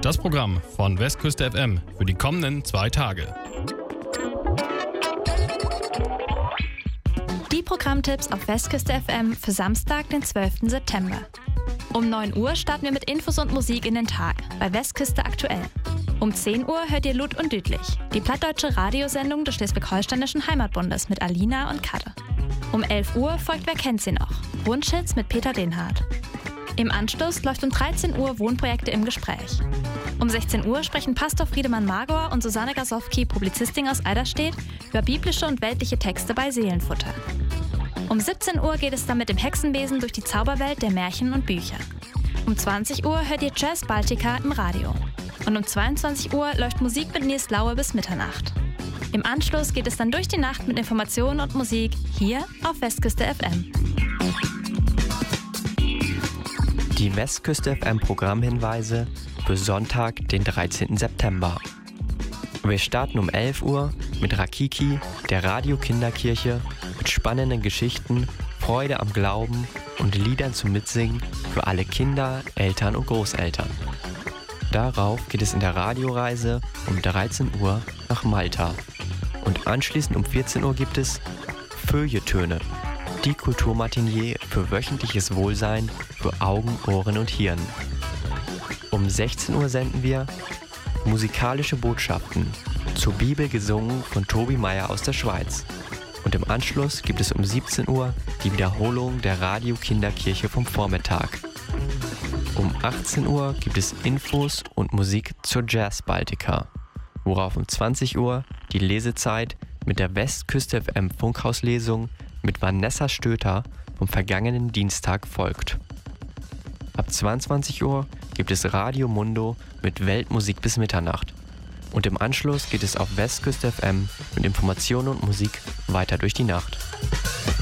Das Programm von Westküste FM für die kommenden 2 Tage. Die Programmtipps auf Westküste FM für Samstag, den 12. September. Um 9 Uhr starten wir mit Infos und Musik in den Tag bei Westküste aktuell. Um 10 Uhr hört ihr Lud und Düdlich, die plattdeutsche Radiosendung des Schleswig-Holsteinischen Heimatbundes mit Alina und Kadde. Um 11 Uhr folgt Wer kennt sie noch? Wunschhits mit Peter Denhardt. Im Anschluss läuft um 13 Uhr Wohnprojekte im Gespräch. Um 16 Uhr sprechen Pastor Friedemann Magor und Susanne Gasowski, Publizistin aus Eiderstedt, über biblische und weltliche Texte bei Seelenfutter. Um 17 Uhr geht es dann mit dem Hexenbesen durch die Zauberwelt der Märchen und Bücher. Um 20 Uhr hört ihr Jazz Baltica im Radio. Und um 22 Uhr läuft Musik mit Nils Laue bis Mitternacht. Im Anschluss geht es dann durch die Nacht mit Informationen und Musik hier auf Westküste FM. Die Westküste FM Programmhinweise für Sonntag, den 13. September. Wir starten um 11 Uhr mit Rakiki, der Radio-Kinderkirche, mit spannenden Geschichten, Freude am Glauben und Liedern zum Mitsingen für alle Kinder, Eltern und Großeltern. Darauf geht es in der Radioreise um 13 Uhr nach Malta. Und anschließend um 14 Uhr gibt es Feuilletöne, die Kulturmatinee für wöchentliches Wohlsein für Augen, Ohren und Hirn. Um 16 Uhr senden wir musikalische Botschaften, zur Bibel gesungen von Tobi Meyer aus der Schweiz. Und im Anschluss gibt es um 17 Uhr die Wiederholung der Radio-Kinderkirche vom Vormittag. Um 18 Uhr gibt es Infos und Musik zur Jazz Baltica, worauf um 20 Uhr die Lesezeit mit der Westküste FM Funkhauslesung mit Vanessa Stöter vom vergangenen Dienstag folgt. Ab 22 Uhr gibt es Radio Mundo mit Weltmusik bis Mitternacht. Und im Anschluss geht es auf Westküste FM mit Informationen und Musik weiter durch die Nacht.